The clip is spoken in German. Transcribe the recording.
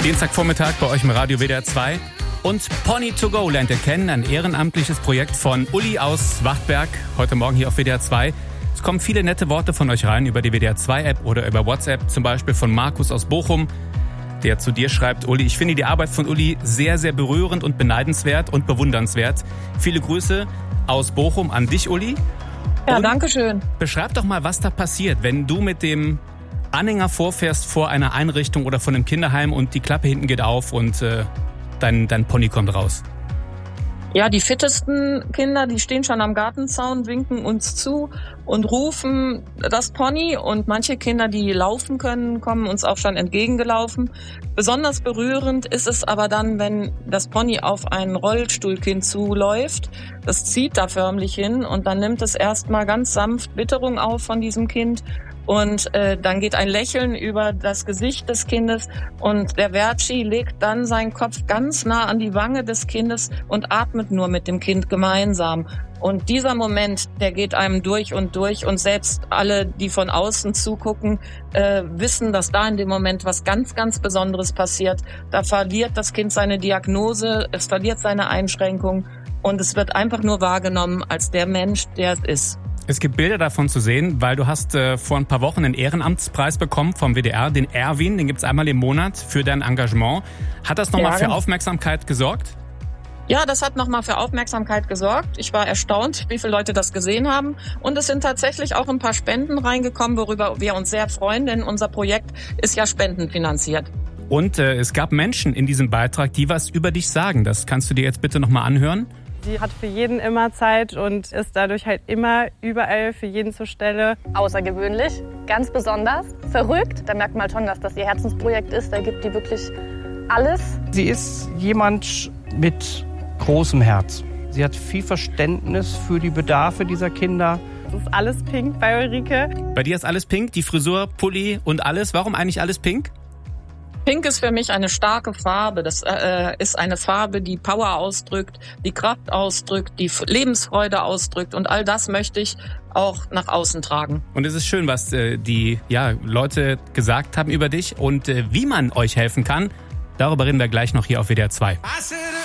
Dienstagvormittag bei euch im Radio WDR 2. Und Pony to Go lernt ihr kennen, ein ehrenamtliches Projekt von Uli aus Wachtberg, heute Morgen hier auf WDR 2. Es kommen viele nette Worte von euch rein über die WDR 2 App oder über WhatsApp, zum Beispiel von Markus aus Bochum, der zu dir schreibt: Uli, ich finde die Arbeit von Uli sehr, sehr berührend und beneidenswert und bewundernswert. Viele Grüße aus Bochum an dich, Uli. Ja, danke schön. Beschreib doch mal, was da passiert, wenn du mit dem Anhänger vorfährst vor einer Einrichtung oder von einem Kinderheim und die Klappe hinten geht auf und dein Pony kommt raus. Ja, die fittesten Kinder, die stehen schon am Gartenzaun, winken uns zu und rufen das Pony. Und manche Kinder, die laufen können, kommen uns auch schon entgegengelaufen. Besonders berührend ist es aber dann, wenn das Pony auf ein Rollstuhlkind zuläuft. Das zieht da förmlich hin und dann nimmt es erstmal ganz sanft Witterung auf von diesem Kind. Und dann geht ein Lächeln über das Gesicht des Kindes und der Verci legt dann seinen Kopf ganz nah an die Wange des Kindes und atmet nur mit dem Kind gemeinsam. Und dieser Moment, der geht einem durch und selbst alle, die von außen zugucken, wissen, dass da in dem Moment was ganz, ganz Besonderes passiert. Da verliert das Kind seine Diagnose, es verliert seine Einschränkung und es wird einfach nur wahrgenommen als der Mensch, der es ist. Es gibt Bilder davon zu sehen, weil du hast vor ein paar Wochen einen Ehrenamtspreis bekommen vom WDR, den Erwin, den gibt's einmal im Monat für dein Engagement. Hat das nochmal für Aufmerksamkeit gesorgt? Ja, das hat nochmal für Aufmerksamkeit gesorgt. Ich war erstaunt, wie viele Leute das gesehen haben. Und es sind tatsächlich auch ein paar Spenden reingekommen, worüber wir uns sehr freuen, denn unser Projekt ist ja spendenfinanziert. Und es gab Menschen in diesem Beitrag, die was über dich sagen. Das kannst du dir jetzt bitte nochmal anhören. Sie hat für jeden immer Zeit und ist dadurch halt immer überall für jeden zur Stelle. Außergewöhnlich, ganz besonders, verrückt. Da merkt man schon, dass das ihr Herzensprojekt ist. Da gibt die wirklich alles. Sie ist jemand mit großem Herz. Sie hat viel Verständnis für die Bedarfe dieser Kinder. Es ist alles pink bei Ulrike. Bei dir ist alles pink, die Frisur, Pulli und alles. Warum eigentlich alles pink? Pink ist für mich eine starke Farbe. Das ist eine Farbe, die Power ausdrückt, die Kraft ausdrückt, die Lebensfreude ausdrückt. Und all das möchte ich auch nach außen tragen. Und es ist schön, was die Leute gesagt haben über dich und wie man euch helfen kann. Darüber reden wir gleich noch hier auf WDR 2.